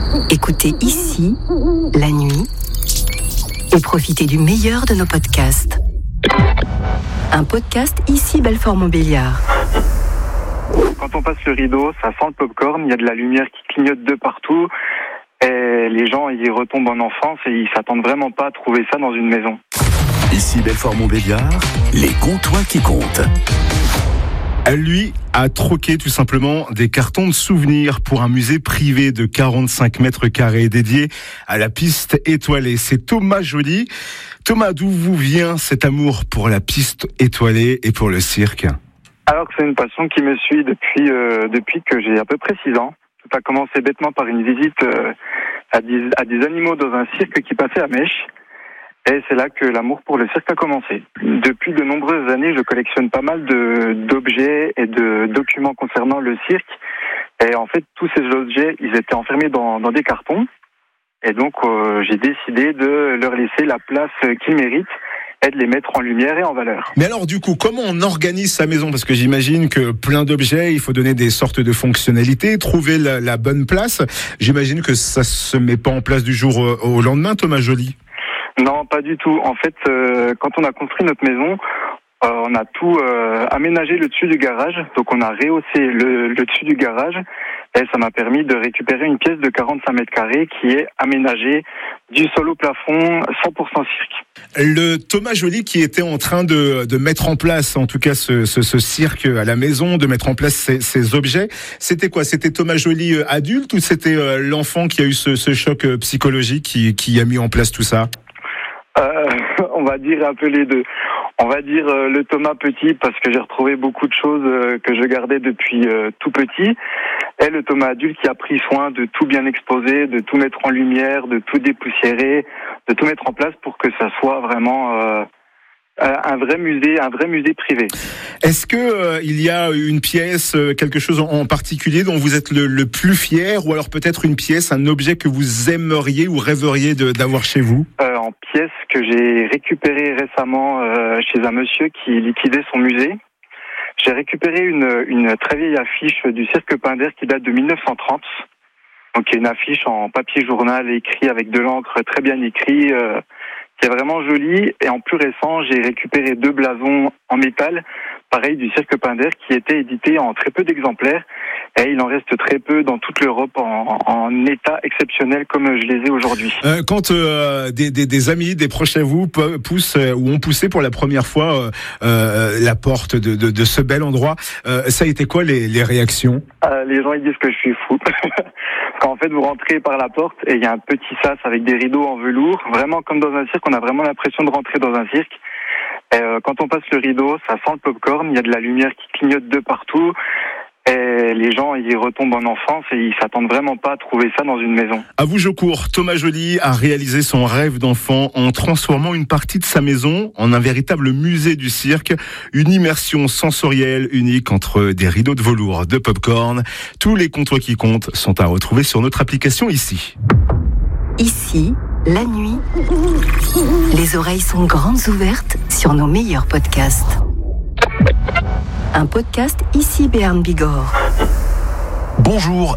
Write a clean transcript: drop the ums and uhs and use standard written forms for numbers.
Écoutez ici, la nuit, et profitez du meilleur de nos podcasts. Un podcast ici Belfort-Montbéliard. Quand on passe le rideau, ça sent le popcorn, il y a de la lumière qui clignote de partout et les gens y retombent en enfance et ils s'attendent vraiment pas à trouver ça dans une maison. Ici Belfort-Montbéliard, les comptoirs qui comptent. Lui a troqué tout simplement des cartons de souvenirs pour un musée privé de 45 mètres carrés dédié à la piste étoilée. C'est Thomas Joly. Thomas, d'où vous vient cet amour pour la piste étoilée et pour le cirque ? Alors que c'est une passion qui me suit depuis que j'ai à peu près 6 ans. Tout a commencé bêtement par une visite à des animaux dans un cirque qui passait à Mèche. Et c'est là que l'amour pour le cirque a commencé. Depuis de nombreuses années, je collectionne pas mal d'objets et de documents concernant le cirque. Et en fait, tous ces objets, ils étaient enfermés dans des cartons. Et donc, j'ai décidé de leur laisser la place qu'ils méritent et de les mettre en lumière et en valeur. Mais alors du coup, comment on organise sa maison ? Parce que j'imagine que plein d'objets, il faut donner des sortes de fonctionnalités, trouver la bonne place. J'imagine que ça se met pas en place du jour au lendemain, Thomas Joly. Non, pas du tout. En fait, quand on a construit notre maison, on a tout aménagé le dessus du garage. Donc on a rehaussé le dessus du garage et ça m'a permis de récupérer une pièce de 45 mètres carrés qui est aménagée du sol au plafond, 100% cirque. Le Thomas Joly qui était en train de mettre en place, en tout cas ce cirque à la maison, de mettre en place ces objets, c'était quoi ? C'était Thomas Joly adulte ou c'était l'enfant qui a eu ce choc psychologique qui a mis en place tout ça ? On va dire un peu les deux. On va dire le Thomas petit parce que j'ai retrouvé beaucoup de choses que je gardais depuis tout petit. Et le Thomas adulte qui a pris soin de tout bien exposer, de tout mettre en lumière, de tout dépoussiérer, de tout mettre en place pour que ça soit vraiment un vrai musée privé. Est-ce que il y a une pièce, quelque chose en particulier dont vous êtes le plus fier, ou alors peut-être une pièce, un objet que vous aimeriez ou rêveriez d'avoir chez vous ? En pièce que j'ai récupérée récemment chez un monsieur qui liquidait son musée. J'ai récupéré une très vieille affiche du Cirque Pinder qui date de 1930. Donc il y a une affiche en papier journal écrit avec de l'encre très bien écrit, qui est vraiment jolie. Et en plus récent, j'ai récupéré 2 blasons en métal, pareil du Cirque Pinder, qui étaient édités en très peu d'exemplaires. Et il en reste très peu dans toute l'Europe en état exceptionnel comme je les ai aujourd'hui. Quand des amis, des proches à vous poussent ou ont poussé pour la première fois la porte de ce bel endroit, ça a été quoi les réactions ? Les gens ils disent que je suis fou. Quand en fait vous rentrez par la porte et il y a un petit sas avec des rideaux en velours, vraiment comme dans un cirque, on a vraiment l'impression de rentrer dans un cirque. Et quand on passe le rideau, ça sent le popcorn, il y a de la lumière qui clignote de partout. Et les gens y retombent en enfance et ils s'attendent vraiment pas à trouver ça dans une maison. À vous, je cours. Thomas Joly a réalisé son rêve d'enfant en transformant une partie de sa maison en un véritable musée du cirque. Une immersion sensorielle unique entre des rideaux de velours, de popcorn. Tous les comptoirs qui comptent sont à retrouver sur notre application ici. Ici, la nuit, les oreilles sont grandes ouvertes sur nos meilleurs podcasts. Un podcast ici Béarn Bigorre. Bonjour